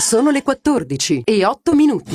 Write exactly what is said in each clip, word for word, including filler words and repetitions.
Sono le quattordici e otto minuti.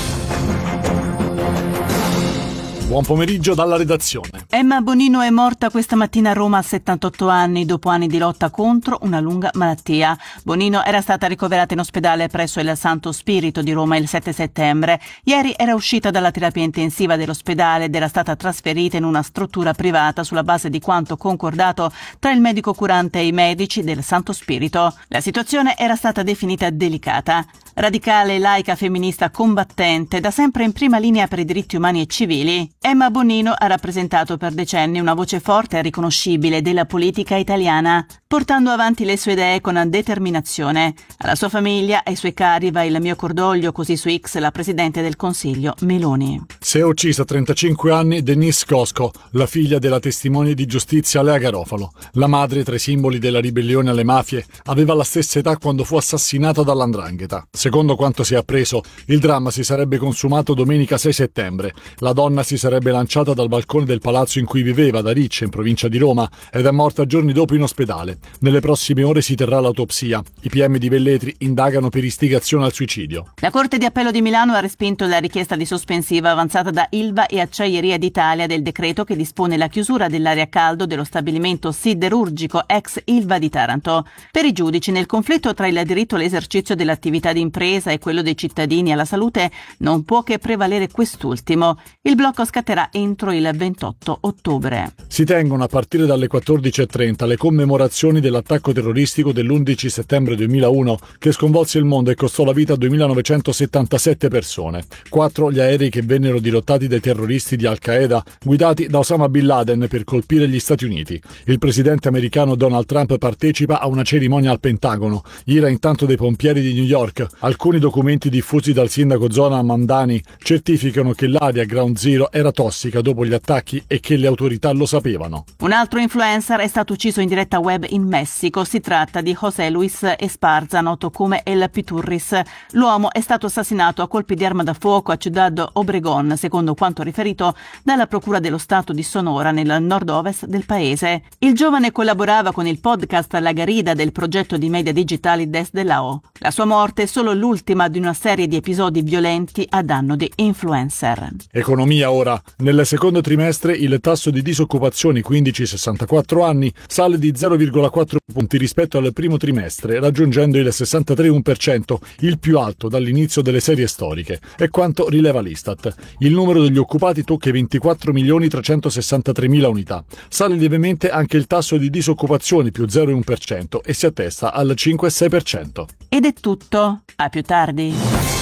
Buon pomeriggio dalla redazione. Emma Bonino è morta questa mattina a Roma a settantotto anni dopo anni di lotta contro una lunga malattia. Bonino era stata ricoverata in ospedale presso il Santo Spirito di Roma il sette settembre. Ieri era uscita dalla terapia intensiva dell'ospedale ed era stata trasferita in una struttura privata sulla base di quanto concordato tra il medico curante e i medici del Santo Spirito. La situazione era stata definita delicata. Radicale, laica, femminista, combattente, da sempre in prima linea per i diritti umani e civili, Emma Bonino ha rappresentato per decenni una voce forte e riconoscibile della politica italiana, portando avanti le sue idee con determinazione. Alla sua famiglia e ai suoi cari va il mio cordoglio, così su X la Presidente del Consiglio Meloni. Si è uccisa a trentacinque anni Denise Cosco, la figlia della testimone di giustizia Lea Garofalo. La madre, tra i simboli della ribellione alle mafie, aveva la stessa età quando fu assassinata dall'Andrangheta. Secondo quanto si è appreso, il dramma si sarebbe consumato domenica sei settembre. La donna si sarebbe lanciata dal balcone del palazzo in cui viveva, ad Aricce, in provincia di Roma, ed è morta giorni dopo in ospedale. Nelle prossime ore si terrà l'autopsia. I P M di Velletri indagano per istigazione al suicidio. La Corte di Appello di Milano ha respinto la richiesta di sospensiva avanzata da Ilva e Acciaieria d'Italia del decreto che dispone la chiusura dell'area a caldo dello stabilimento siderurgico ex Ilva di Taranto. Per i giudici, nel conflitto tra il diritto all'esercizio dell'attività di impresa e quello dei cittadini alla salute non può che prevalere quest'ultimo. Il blocco scatterà entro il ventotto ottobre. Si tengono a partire dalle quattordici e trenta le commemorazioni dell'attacco terroristico dell'undici settembre duemilauno che sconvolse il mondo e costò la vita a duemilanovecentosettantasette persone. Quattro gli aerei che vennero dirottati dai terroristi di Al-Qaeda guidati da Osama Bin Laden per colpire gli Stati Uniti. Il presidente americano Donald Trump partecipa a una cerimonia al Pentagono. Ira intanto dei pompieri di New York. Alcuni documenti diffusi dal sindaco Zoran Mandani certificano che l'area Ground Zero era tossica dopo gli attacchi e che le autorità lo sapevano. Un altro influencer è stato ucciso in diretta web in Messico. Si tratta di José Luis Esparza, noto come El Piturris. L'uomo è stato assassinato a colpi di arma da fuoco a Ciudad Obregón, secondo quanto riferito dalla Procura dello Stato di Sonora, nel nord-ovest del paese. Il giovane collaborava con il podcast La Garida del progetto di media digitali Desde la O. La sua morte è solo l'ultima di una serie di episodi violenti a danno di influencer. Economia ora. Nel secondo trimestre il tasso di disoccupazione quindici sessantaquattro anni sale di zero virgola quattro punti rispetto al primo trimestre, raggiungendo il sessantatré virgola uno per cento, il più alto dall'inizio delle serie storiche. È quanto rileva l'Istat. Il numero degli occupati tocca i ventiquattro milioni trecentosessantatremila unità. Sale lievemente anche il tasso di disoccupazione, più zero virgola uno per cento, e si attesta al cinque virgola sei per cento. Ed è tutto. A più tardi.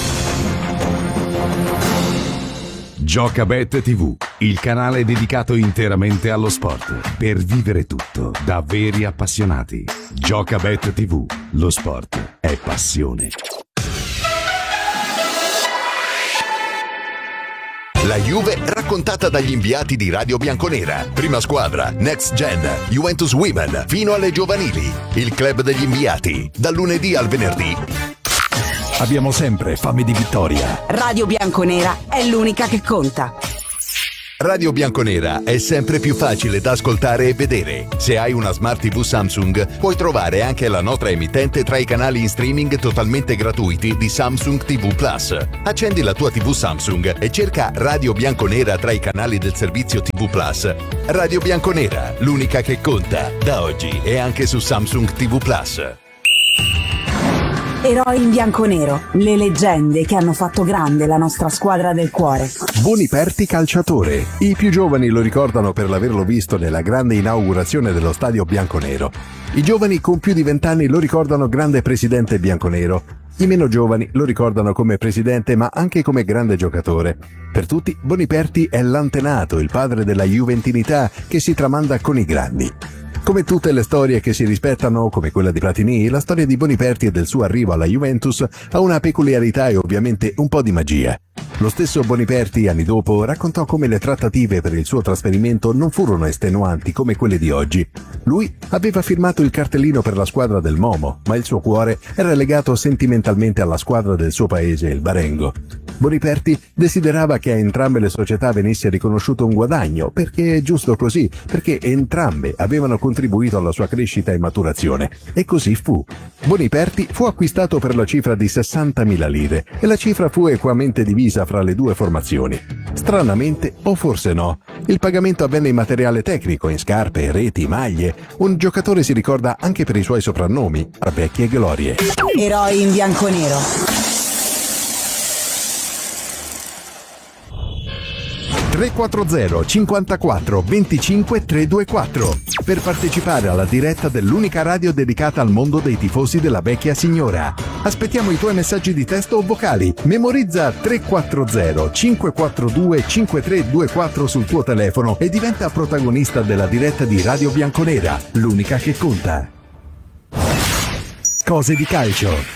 Giocabet tivù, il canale dedicato interamente allo sport, per vivere tutto da veri appassionati. Giocabet tivù, lo sport è passione. La Juve raccontata dagli inviati di Radio Bianconera. Prima squadra, Next Gen, Juventus Women, fino alle giovanili. Il club degli inviati, dal lunedì al venerdì. Abbiamo sempre fame di vittoria. Radio Bianconera è l'unica che conta. Radio Bianconera è sempre più facile da ascoltare e vedere. Se hai una Smart tivù Samsung, puoi trovare anche la nostra emittente tra i canali in streaming totalmente gratuiti di Samsung tivù Plus. Accendi la tua tivù Samsung e cerca Radio Bianconera tra i canali del servizio tivù Plus. Radio Bianconera, l'unica che conta, da oggi e anche su Samsung tivù Plus. Eroi in bianconero, le leggende che hanno fatto grande la nostra squadra del cuore. Boniperti calciatore. I più giovani lo ricordano per l'averlo visto nella grande inaugurazione dello stadio bianconero. I giovani con più di vent'anni lo ricordano grande presidente bianconero. I meno giovani lo ricordano come presidente ma anche come grande giocatore. Per tutti Boniperti è l'antenato, il padre della juventinità che si tramanda con i grandi. Come tutte le storie che si rispettano, come quella di Platini, la storia di Boniperti e del suo arrivo alla Juventus ha una peculiarità e ovviamente un po' di magia. Lo stesso Boniperti, anni dopo, raccontò come le trattative per il suo trasferimento non furono estenuanti come quelle di oggi. Lui aveva firmato il cartellino per la squadra del Momo, ma il suo cuore era legato sentimentalmente alla squadra del suo paese, il Barengo. Boniperti desiderava che a entrambe le società venisse riconosciuto un guadagno, perché è giusto così, perché entrambe avevano contribuito alla sua crescita e maturazione. E così fu. Boniperti fu acquistato per la cifra di sessantamila lire e la cifra fu equamente divisa fra le due formazioni. Stranamente, o forse no, il pagamento avvenne in materiale tecnico, in scarpe, reti, maglie. Un giocatore si ricorda anche per i suoi soprannomi, a vecchie glorie. Eroi in bianconero. tre quattro zero cinquantaquattro venticinque trecentoventiquattro per partecipare alla diretta dell'unica radio dedicata al mondo dei tifosi della vecchia signora. Aspettiamo i tuoi messaggi di testo o vocali. Memorizza tre quattro zero cinque quattro due cinque tre due quattro sul tuo telefono e diventa protagonista della diretta di Radio Bianconera, l'unica che conta. Cose di calcio.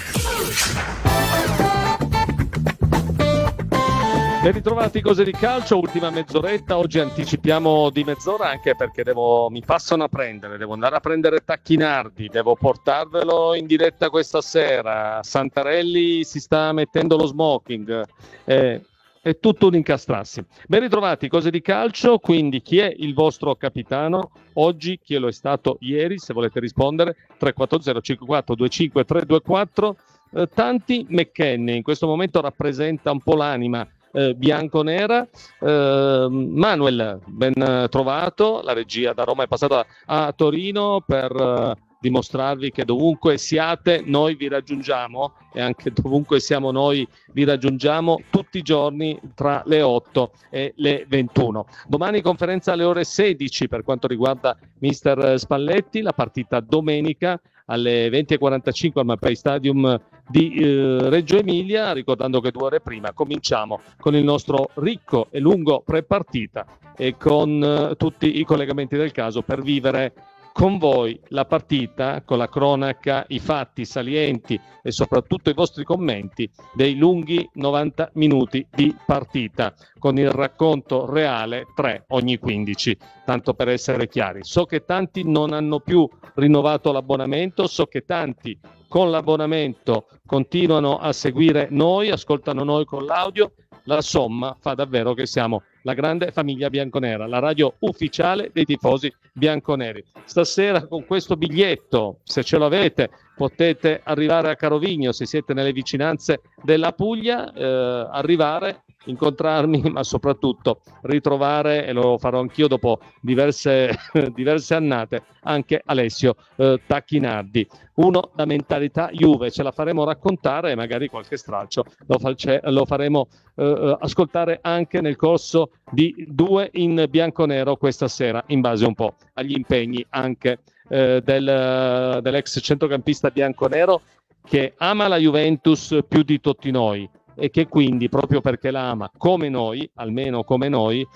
Ben ritrovati, Cose di calcio, ultima mezz'oretta. Oggi anticipiamo di mezz'ora anche perché devo, mi passano a prendere, devo andare a prendere Tacchinardi, devo portarvelo in diretta questa sera. Santarelli si sta mettendo lo smoking, eh, è tutto un incastrarsi. Ben ritrovati, Cose di calcio, quindi chi è il vostro capitano? Oggi, chi lo è stato ieri? Se volete rispondere, tre quattro zero cinque quattro due cinque tre due quattro. Eh, tanti McKennie in questo momento rappresenta un po' l'anima Eh, bianconera. eh, Manuel, ben trovato. La regia da Roma è passata a Torino per eh, dimostrarvi che dovunque siate noi vi raggiungiamo, e anche dovunque siamo noi vi raggiungiamo tutti i giorni tra le otto e le ventuno. Domani conferenza alle ore sedici per quanto riguarda mister Spalletti, la partita domenica alle venti e quarantacinque al Mapei Stadium di eh, Reggio Emilia, ricordando che due ore prima cominciamo con il nostro ricco e lungo pre-partita e con eh, tutti i collegamenti del caso per vivere con voi la partita, con la cronaca, i fatti salienti e soprattutto i vostri commenti dei lunghi novanta minuti di partita, con il racconto reale tre ogni quindici, tanto per essere chiari. So che tanti non hanno più rinnovato l'abbonamento, so che tanti con l'abbonamento continuano a seguire noi, ascoltano noi con l'audio. La somma fa davvero che siamo la grande famiglia bianconera, la radio ufficiale dei tifosi bianconeri. Stasera con questo biglietto, se ce l'avete, potete arrivare a Carovigno, se siete nelle vicinanze della Puglia, eh, arrivare, incontrarmi, ma soprattutto ritrovare, e lo farò anch'io dopo diverse, diverse annate, anche Alessio eh, Tacchinardi. Uno da mentalità Juve, ce la faremo raccontare e magari qualche stralcio lo, face, lo faremo eh, ascoltare anche nel corso di Due in bianconero questa sera, in base un po' agli impegni anche eh, del, dell'ex centrocampista bianconero che ama la Juventus più di tutti noi e che quindi, proprio perché la ama come noi, almeno come noi,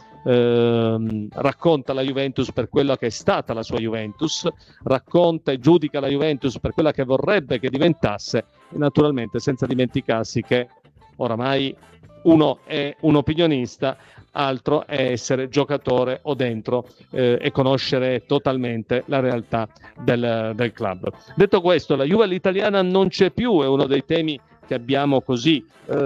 ehm, racconta la Juventus per quella che è stata la sua Juventus, racconta e giudica la Juventus per quella che vorrebbe che diventasse, e naturalmente senza dimenticarsi che oramai uno è un opinionista, altro è essere giocatore o dentro eh, e conoscere totalmente la realtà del, del club. Detto questo, la Juve all'italiana non c'è più, è uno dei temi che abbiamo così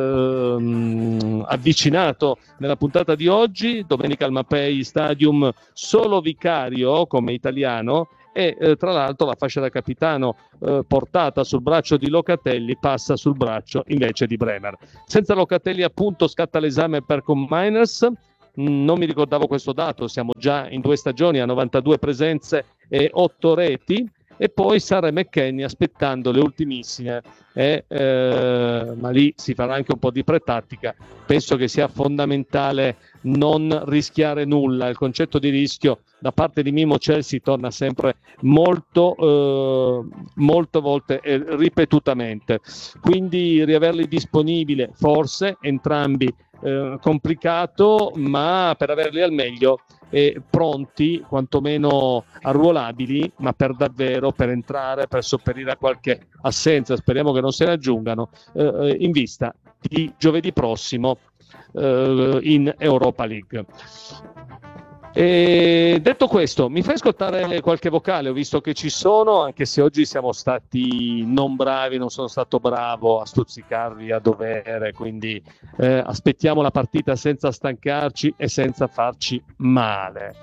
ehm, avvicinato nella puntata di oggi. Domenica al Mapei Stadium solo Vicario come italiano e eh, tra l'altro la fascia da capitano eh, portata sul braccio di Locatelli passa sul braccio invece di Bremer. Senza Locatelli appunto scatta l'esame per Cominers. Non mi ricordavo questo dato, siamo già in due stagioni a novantadue presenze e otto reti. E poi Sarra e McKennie aspettando le ultimissime, eh, eh, ma lì si farà anche un po' di pretattica. Penso che sia fondamentale non rischiare nulla. Il concetto di rischio da parte di Mimo Chelsea torna sempre molto, eh, molte volte e ripetutamente. Quindi riaverli disponibili, forse entrambi eh, complicato, ma per averli al meglio e pronti, quantomeno arruolabili, ma per davvero, per entrare, per sopperire a qualche assenza, speriamo che non se ne aggiungano, eh, in vista di giovedì prossimo eh, in Europa League. E detto questo, mi fai ascoltare qualche vocale? Ho visto che ci sono, anche se oggi siamo stati non bravi, non sono stato bravo a stuzzicarvi a dovere, quindi eh, aspettiamo la partita senza stancarci e senza farci male.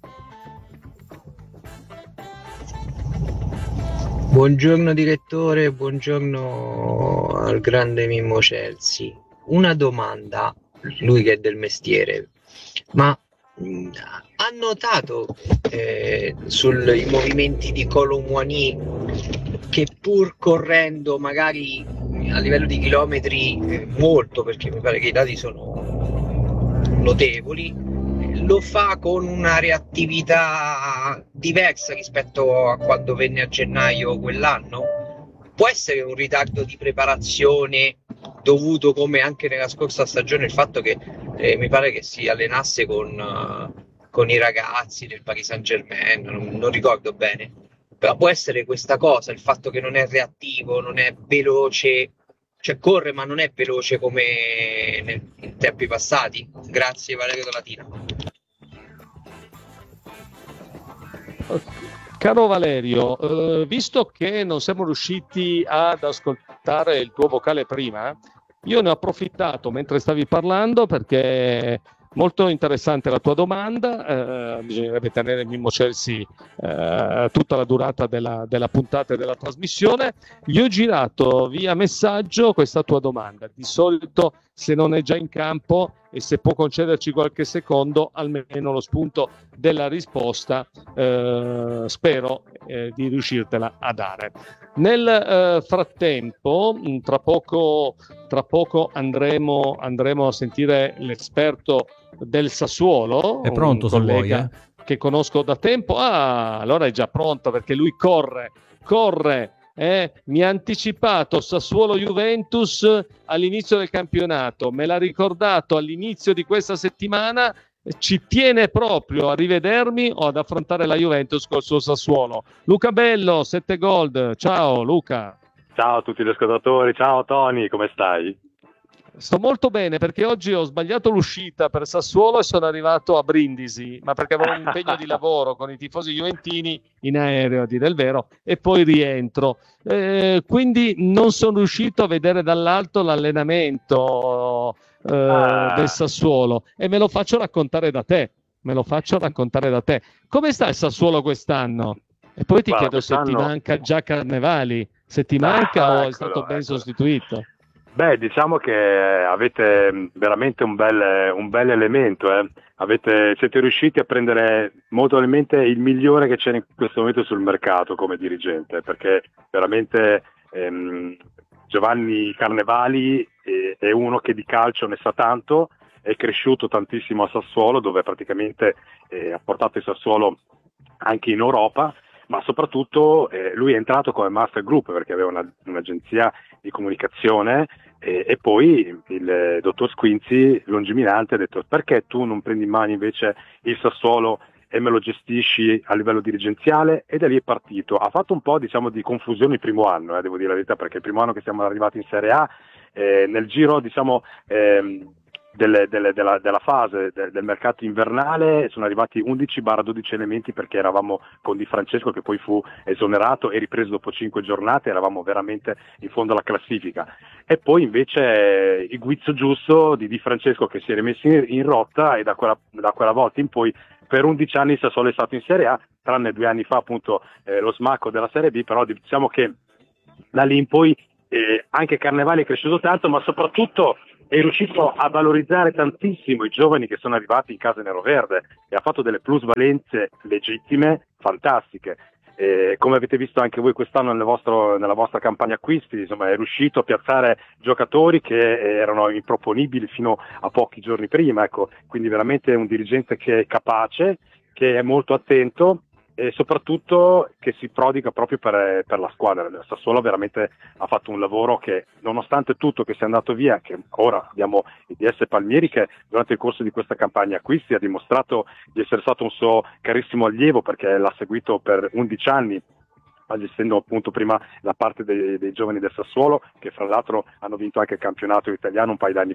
Buongiorno direttore, buongiorno al grande Mimmo Chelsea. Una domanda, lui che è del mestiere, ma mh, ha notato eh, sui movimenti di Kolo Muani che pur correndo magari a livello di chilometri eh, molto, perché mi pare che i dati sono notevoli, lo fa con una reattività diversa rispetto a quando venne a gennaio quell'anno? Può essere un ritardo di preparazione dovuto, come anche nella scorsa stagione, il fatto che eh, mi pare che si allenasse con, uh, con i ragazzi del Paris Saint-Germain, non, non ricordo bene, però può essere questa cosa, il fatto che non è reattivo, non è veloce, cioè corre ma non è veloce come nei, in tempi passati? Grazie Valerio Dolatina. Caro Valerio, eh, visto che non siamo riusciti ad ascoltare il tuo vocale prima, io ne ho approfittato mentre stavi parlando perché molto interessante la tua domanda, eh, bisognerebbe tenere Mimmo Chelsea eh, tutta la durata della, della puntata e della trasmissione. Gli ho girato via messaggio questa tua domanda, di solito se non è già in campo e se può concederci qualche secondo almeno lo spunto della risposta, eh, spero eh, di riuscirtela a dare. Nel eh, frattempo, tra poco, tra poco andremo, andremo a sentire l'esperto del Sassuolo, è pronto, un se collega vuoi, eh? che conosco da tempo. Ah, allora è già pronto perché lui corre, corre. Eh, mi ha anticipato Sassuolo-Juventus all'inizio del campionato, me l'ha ricordato all'inizio di questa settimana, ci tiene proprio a rivedermi o ad affrontare la Juventus col suo Sassuolo. Luca Bello, sette Gold, ciao Luca. Ciao a tutti gli ascoltatori, ciao Tony, come stai? Sto molto bene perché oggi ho sbagliato l'uscita per Sassuolo e sono arrivato a Brindisi, ma perché avevo un impegno di lavoro con i tifosi juventini in aereo, a dire il vero, e poi rientro. Eh, quindi non sono riuscito a vedere dall'alto l'allenamento eh, ah. del Sassuolo e me lo faccio raccontare da te. Me lo faccio raccontare da te. Come sta il Sassuolo quest'anno? E poi ti Guarda, chiedo quest'anno... se ti manca già Carnevali, se ti manca ah, o eccolo, è stato ben eccolo. sostituito? Beh, diciamo che avete veramente un bel, un bel elemento, eh. avete, siete riusciti a prendere molto probabilmente il migliore che c'è in questo momento sul mercato come dirigente, perché veramente ehm, Giovanni Carnevali è, è uno che di calcio ne sa tanto, è cresciuto tantissimo a Sassuolo, dove praticamente eh, ha portato il Sassuolo anche in Europa, ma soprattutto eh, lui è entrato come master group perché aveva una, un'agenzia di comunicazione eh, e poi il eh, dottor Squinzi, lungimirante, ha detto: perché tu non prendi in mano invece il Sassuolo e me lo gestisci a livello dirigenziale? E da lì è partito. Ha fatto un po' diciamo di confusione il primo anno, eh, devo dire la verità, perché il primo anno che siamo arrivati in Serie A, eh, nel giro diciamo ehm, Delle, delle, della, della fase de, del mercato invernale sono arrivati undici dodici elementi, perché eravamo con Di Francesco che poi fu esonerato e ripreso dopo cinque giornate, eravamo veramente in fondo alla classifica, e poi invece il guizzo giusto di Di Francesco che si è rimesso in, in rotta, e da quella, da quella volta in poi per undici anni Sassuolo è stato in Serie A, tranne due anni fa appunto eh, lo smacco della Serie B, però diciamo che da lì in poi eh, anche Carnevali è cresciuto tanto, ma soprattutto è riuscito a valorizzare tantissimo i giovani che sono arrivati in casa neroverde e ha fatto delle plusvalenze legittime, fantastiche. Eh, come avete visto anche voi quest'anno nel vostro, nella vostra campagna acquisti, insomma, è riuscito a piazzare giocatori che erano improponibili fino a pochi giorni prima, ecco. Quindi veramente un dirigente che è capace, che è molto attento e soprattutto che si prodiga proprio per, per la squadra. Il Sassuolo veramente ha fatto un lavoro che, nonostante tutto che sia andato via, che ora abbiamo il D S Palmieri che durante il corso di questa campagna acquisti ha dimostrato di essere stato un suo carissimo allievo, perché l'ha seguito per undici anni, gestendo appunto prima la parte dei, dei giovani del Sassuolo, che fra l'altro hanno vinto anche il campionato italiano un paio d'anni fa.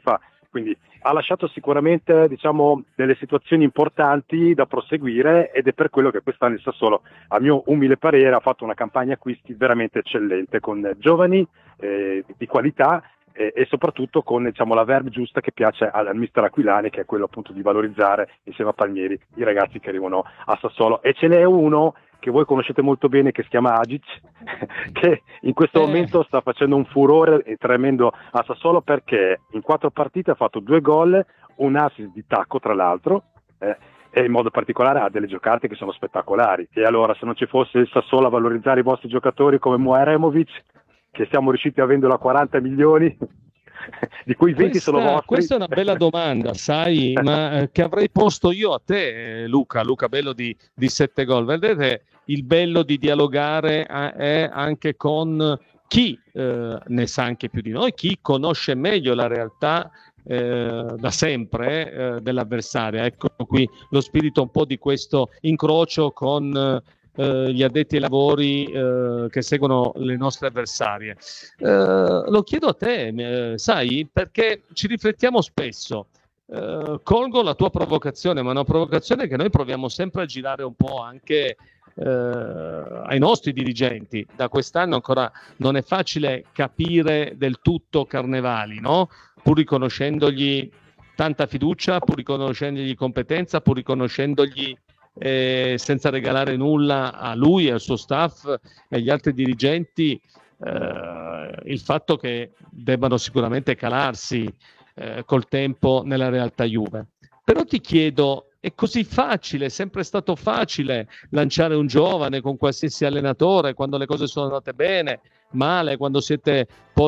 quindi ha lasciato sicuramente, diciamo, delle situazioni importanti da proseguire, ed è per quello che quest'anno il Sassuolo, a mio umile parere, ha fatto una campagna acquisti veramente eccellente, con giovani eh, di qualità e, e soprattutto con, diciamo, la verve giusta che piace al, al mister Aquilani, che è quello appunto di valorizzare insieme a Palmieri i ragazzi che arrivano a Sassuolo. E ce n'è uno che voi conoscete molto bene, che si chiama Agic, che in questo eh. momento sta facendo un furore tremendo a Sassuolo, perché in quattro partite ha fatto due gol, un assist di tacco tra l'altro, eh, e in modo particolare ha delle giocate che sono spettacolari. E allora, se non ci fosse il Sassuolo a valorizzare i vostri giocatori come Muaremovic, che siamo riusciti a venderlo a quaranta milioni, di cui venti questa, sono vostri. Questa è una bella domanda, sai, ma eh, che avrei posto io a te, eh, Luca, Luca Bello di, di sette gol. Vedete, il bello di dialogare a, è anche con chi eh, ne sa anche più di noi, chi conosce meglio la realtà eh, da sempre eh, dell'avversaria. Ecco qui lo spirito un po' di questo incrocio con eh, gli addetti ai lavori eh, che seguono le nostre avversarie. Eh, lo chiedo a te, eh, sai, perché ci riflettiamo spesso. Eh, colgo la tua provocazione, ma è una provocazione che noi proviamo sempre a girare un po' anche eh, ai nostri dirigenti. Da quest'anno ancora non è facile capire del tutto Carnevali, no? Pur riconoscendogli tanta fiducia, pur riconoscendogli competenza, pur riconoscendogli eh, senza regalare nulla a lui e al suo staff e agli altri dirigenti eh, il fatto che debbano sicuramente calarsi eh, col tempo nella realtà Juve. Però ti chiedo, è così facile, è sempre stato facile lanciare un giovane con qualsiasi allenatore quando le cose sono andate bene, male, quando siete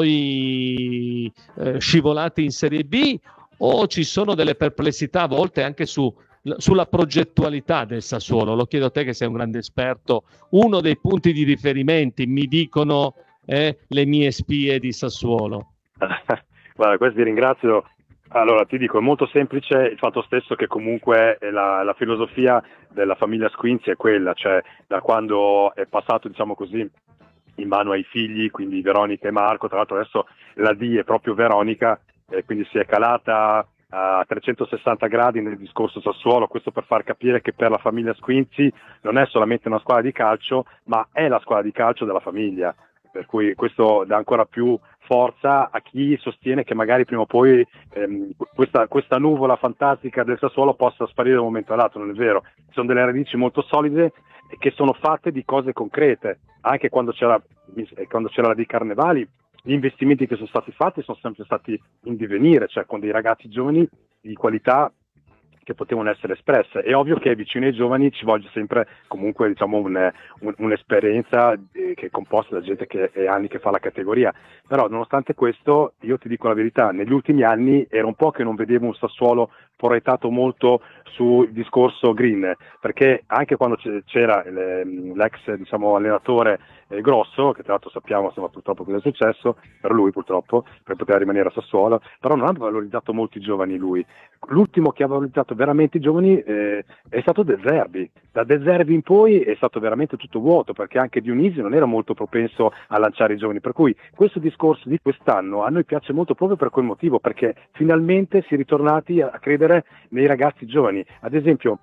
poi eh, scivolati in Serie B, o ci sono delle perplessità a volte anche su, sulla progettualità del Sassuolo? Lo chiedo a te che sei un grande esperto. Uno dei punti di riferimento, mi dicono, è le mie spie di Sassuolo. Guarda, questo ti ringrazio. Allora, ti dico, è molto semplice il fatto stesso che comunque la, la filosofia della famiglia Squinzi è quella, cioè da quando è passato, diciamo così, in mano ai figli, quindi Veronica e Marco, tra l'altro adesso la D è proprio Veronica, e quindi si è calata a trecentosessanta gradi nel discorso Sassuolo. Questo per far capire che per la famiglia Squinzi non è solamente una squadra di calcio, ma è la squadra di calcio della famiglia, per cui questo dà ancora più forza a chi sostiene che magari prima o poi ehm, questa, questa nuvola fantastica del Sassuolo possa sparire da un momento all'altro. Non è vero, ci sono delle radici molto solide e che sono fatte di cose concrete. Anche quando c'era, quando c'era la di Carnevali, gli investimenti che sono stati fatti sono sempre stati in divenire, cioè con dei ragazzi giovani di qualità che potevano essere espresse. È ovvio che vicino ai giovani ci voglio sempre comunque, diciamo, un, un, un'esperienza eh, che è composta da gente che è anni che fa la categoria. Però nonostante questo, io ti dico la verità, negli ultimi anni era un po' che non vedevo un Sassuolo proiettato molto sul discorso green, perché anche quando c'era l'ex, diciamo, allenatore eh, Grosso, che tra l'altro sappiamo, insomma, purtroppo cosa è successo per lui, purtroppo, per poter rimanere a Sassuolo, però non ha valorizzato molti giovani lui. L'ultimo che ha valorizzato veramente i giovani eh, è stato De Zerbi. Da De Zerbi in poi è stato veramente tutto vuoto, perché anche Dionisi non era molto propenso a lanciare i giovani, per cui questo discorso di quest'anno a noi piace molto proprio per quel motivo, perché finalmente si è ritornati a credere nei ragazzi giovani. Ad esempio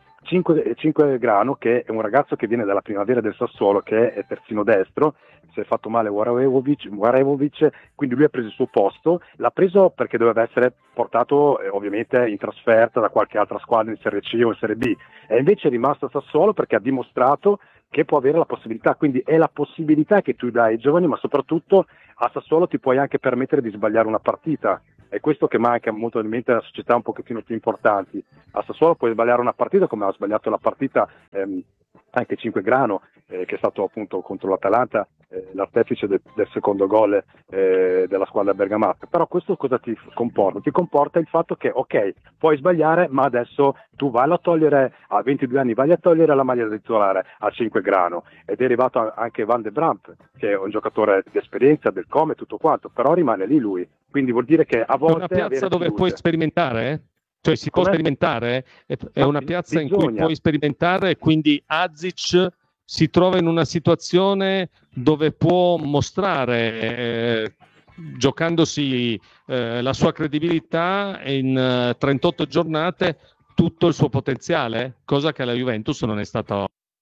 cinque Grano, che è un ragazzo che viene dalla primavera del Sassuolo, che è terzino destro, si è fatto male Warevovic, quindi lui ha preso il suo posto, l'ha preso perché doveva essere portato eh, ovviamente in trasferta da qualche altra squadra in Serie C o in Serie B, e invece è rimasto a Sassuolo perché ha dimostrato che può avere la possibilità. Quindi è la possibilità che tu dai ai giovani, ma soprattutto a Sassuolo ti puoi anche permettere di sbagliare una partita. È questo che manca molto in mente alle società un pochettino più importanti. A Sassuolo puoi sbagliare una partita come ha sbagliato la partita ehm, anche cinque Grano, eh, che è stato appunto contro l'Atalanta eh, l'artefice de- del secondo gol eh, della squadra bergamasca. Però questo cosa ti comporta? Ti comporta il fatto che ok, puoi sbagliare, ma adesso tu vai a togliere, a ventidue anni vai a togliere la maglia da titolare a cinque Grano, ed è arrivato anche Van de Brandt, che è un giocatore di esperienza, del come, tutto quanto, però rimane lì lui. Quindi vuol dire che a volte è una piazza dove fiducia. Puoi sperimentare, eh? Cioè si Com'è? può sperimentare, è, è una piazza Bisogna. in cui puoi sperimentare, quindi Azic si trova in una situazione dove può mostrare eh, giocandosi eh, la sua credibilità in uh, trentotto giornate tutto il suo potenziale, cosa che alla Juventus non è stata.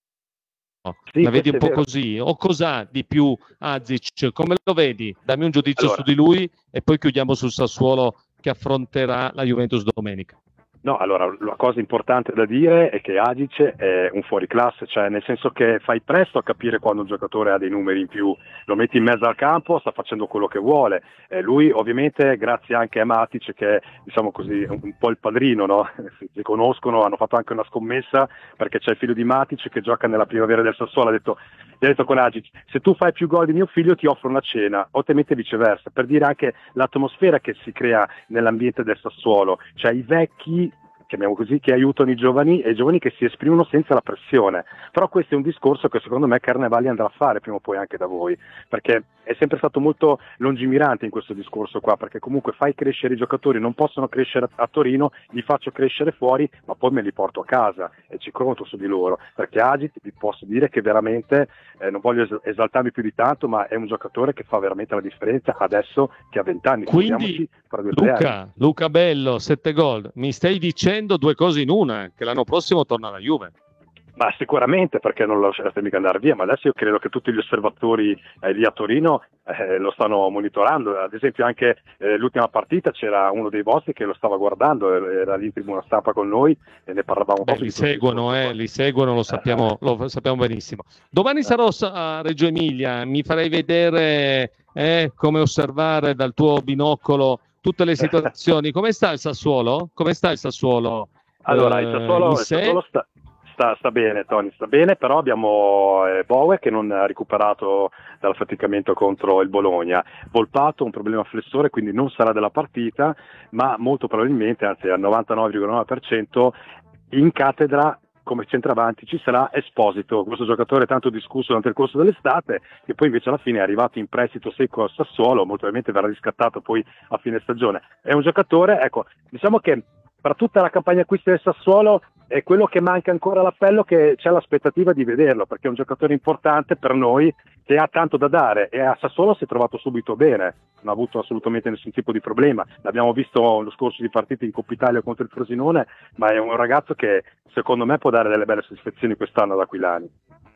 Sì, la vedi un po' vero. così? O cos'ha di più Azic? Come lo vedi? Dammi un giudizio Allora. su di lui e poi chiudiamo sul Sassuolo che affronterà la Juventus domenica. No, allora, la cosa importante da dire è che Agic è un fuoriclasse, cioè nel senso che fai presto a capire quando un giocatore ha dei numeri in più, lo metti in mezzo al campo, sta facendo quello che vuole. Eh, lui ovviamente, grazie anche a Matic, che è diciamo così un, un po' il padrino, no? Si conoscono, hanno fatto anche una scommessa perché c'è il figlio di Matic che gioca nella primavera del Sassuolo, ha detto, gli ha detto con Agic, se tu fai più gol di mio figlio ti offro una cena, o te mette viceversa, per dire anche l'atmosfera che si crea nell'ambiente del Sassuolo, cioè i vecchi, chiamiamo così, che aiutano i giovani e i giovani che si esprimono senza la pressione. Però questo è un discorso che secondo me Carnevali andrà a fare prima o poi anche da voi, perché è sempre stato molto lungimirante in questo discorso qua, perché comunque fai crescere i giocatori, non possono crescere a Torino, li faccio crescere fuori, ma poi me li porto a casa e ci conto su di loro, perché Agit vi posso dire che veramente, eh, non voglio es- esaltarmi più di tanto, ma è un giocatore che fa veramente la differenza adesso che ha venti anni. Quindi fra due, tre Luca, anni. Luca Bello, sette gol, mi stai dicendo due cose in una, che l'anno prossimo torna alla Juve. Ma sicuramente, perché non lo lascerete mica andare via, ma adesso io credo che tutti gli osservatori eh, lì a Torino eh, lo stanno monitorando. Ad esempio anche eh, l'ultima partita c'era uno dei vostri che lo stava guardando, era lì in tribuna stampa con noi e ne parlavamo un po'. Beh, li seguono, eh, li seguono, lo sappiamo, lo sappiamo benissimo. Domani sarò a Reggio Emilia, mi farei vedere eh, come osservare dal tuo binocolo tutte le situazioni. Come sta il Sassuolo? Come sta il Sassuolo? Allora, il Sassuolo, Eh, il Sassuolo sta... Sta, sta bene, Tony, sta bene, però abbiamo eh, Bowe che non ha recuperato dall'affaticamento contro il Bologna, Volpato un problema flessore, quindi non sarà della partita, ma molto probabilmente, anzi al novantanove virgola nove per cento, in cattedra come centravanti ci sarà Esposito, questo giocatore tanto discusso durante il corso dell'estate, che poi invece alla fine è arrivato in prestito secco al Sassuolo, molto probabilmente verrà riscattato poi a fine stagione. È un giocatore, ecco, diciamo che per tutta la campagna acquisti del Sassuolo è quello che manca ancora all'appello, che c'è l'aspettativa di vederlo, perché è un giocatore importante per noi che ha tanto da dare e a Sassuolo si è trovato subito bene, non ha avuto assolutamente nessun tipo di problema, l'abbiamo visto lo scorso di partite in Coppa Italia contro il Frosinone, ma è un ragazzo che secondo me può dare delle belle soddisfazioni quest'anno ad Aquilani.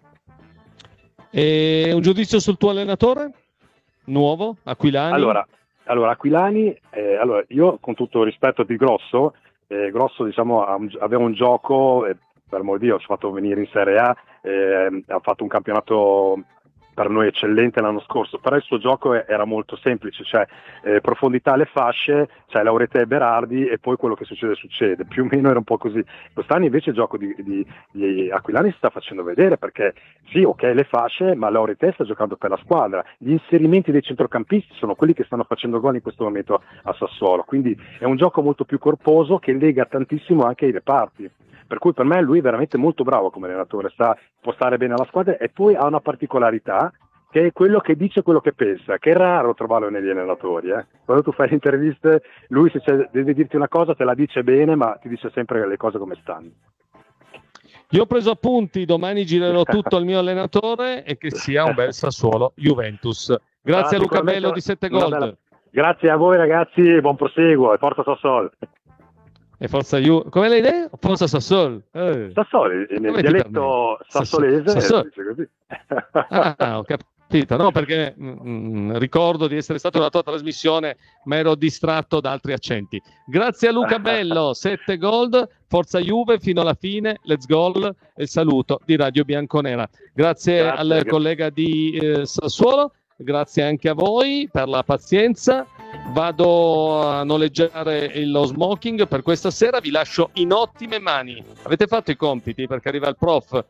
E un giudizio sul tuo allenatore? Nuovo? Aquilani? Allora, allora Aquilani, eh, allora, io con tutto il rispetto di Grosso, Eh, Grosso diciamo aveva un gioco, eh, per amor di Dio, ci ha fatto venire in Serie A, eh, ha fatto un campionato per noi eccellente l'anno scorso, però il suo gioco era molto semplice, cioè eh, profondità alle fasce, cioè Laurete e Berardi e poi quello che succede succede, più o meno era un po' così. Quest'anno invece il gioco di, di, di Aquilani si sta facendo vedere, perché sì, ok le fasce, ma Laurete sta giocando per la squadra, gli inserimenti dei centrocampisti sono quelli che stanno facendo gol in questo momento a Sassuolo, quindi è un gioco molto più corposo che lega tantissimo anche ai reparti. Per cui per me lui è veramente molto bravo come allenatore, sa, può stare bene alla squadra e poi ha una particolarità che è quello che dice quello che pensa, che è raro trovarlo negli allenatori. Eh. Quando tu fai le interviste, lui se c'è, deve dirti una cosa te la dice bene, ma ti dice sempre le cose come stanno. Io ho preso appunti, domani girerò tutto al mio allenatore e che sia un bel Sassuolo Juventus. Grazie ah, a Luca Bello di sette Gold. Bella... Grazie a voi ragazzi, buon proseguo e forza Sassuolo. E forza Ju... come l'hai detto? Forza Sassuolo. Eh. Sassuolo, nel come dialetto sassolese Sassuolo. Dice così. Ah, ho capito, no, perché mh, ricordo di essere stato nella tua trasmissione, ma ero distratto da altri accenti. Grazie a Luca Bello, sette Gold, forza Juve fino alla fine, let's go, e il saluto di Radio Bianconera. Grazie, grazie al grazie. collega di eh, Sassuolo, grazie anche a voi per la pazienza. Vado a noleggiare lo smoking per questa sera, vi lascio in ottime mani. Avete fatto i compiti? Perché arriva il prof